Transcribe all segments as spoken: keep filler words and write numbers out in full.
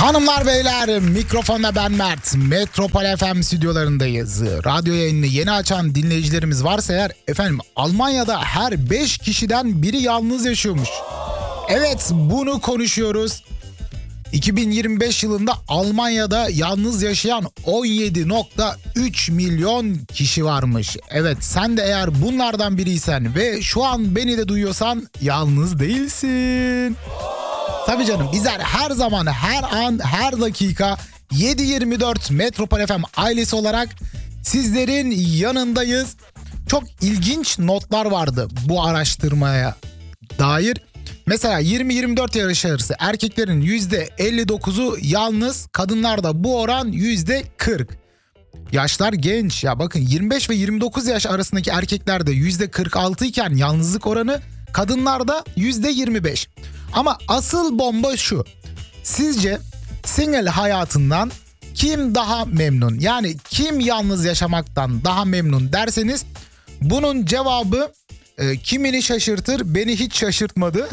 Hanımlar beyler, mikrofonda ben Mert. Metropol F M stüdyolarındayız. Radyo yayını yeni açan dinleyicilerimiz varsa eğer, efendim Almanya'da her beş kişiden biri yalnız yaşıyormuş. Evet, bunu konuşuyoruz. iki bin yirmi beş yılında Almanya'da yalnız yaşayan on yedi nokta üç milyon kişi varmış. Evet, sen de eğer bunlardan biriysen ve şu an beni de duyuyorsan yalnız değilsin. Tabii canım, bizler her zaman, her an, her dakika yedi yirmi dört Metropol F M ailesi olarak sizlerin yanındayız. Çok ilginç notlar vardı bu araştırmaya dair. Mesela yirmi yirmi dört yaş arası erkeklerin yüzde elli dokuzu yalnız, kadınlarda bu oran yüzde kırk. Yaşlar genç ya, bakın yirmi beş ve yirmi dokuz yaş arasındaki erkeklerde yüzde kırk altı iken yalnızlık oranı, kadınlarda yüzde yirmi beş. Ama asıl bomba şu: sizce single hayatından kim daha memnun? Yani kim yalnız yaşamaktan daha memnun derseniz, bunun cevabı e, kimini şaşırtır, beni hiç şaşırtmadı.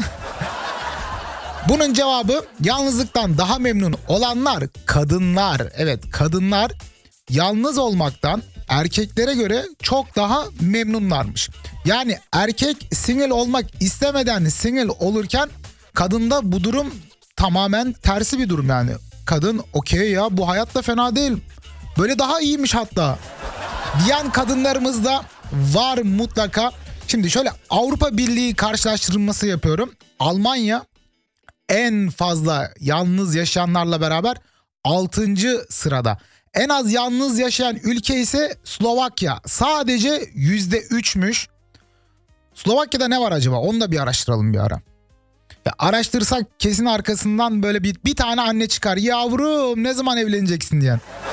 Bunun cevabı, yalnızlıktan daha memnun olanlar kadınlar. Evet, kadınlar yalnız olmaktan erkeklere göre çok daha memnunlarmış. Yani erkek single olmak istemeden single olurken, kadında bu durum tamamen tersi bir durum yani. Kadın okey ya, bu hayat da fena değil, böyle daha iyiymiş hatta diyen kadınlarımız da var mutlaka. Şimdi şöyle Avrupa Birliği karşılaştırması yapıyorum. Almanya en fazla yalnız yaşayanlarla beraber altıncı sırada. En az yalnız yaşayan ülke ise Slovakya. Sadece yüzde üçmüş. Slovakya'da ne var acaba? Onu da bir araştıralım bir ara. Ya araştırsak kesin arkasından böyle bir, bir tane anne çıkar. Yavrum ne zaman evleneceksin diyen.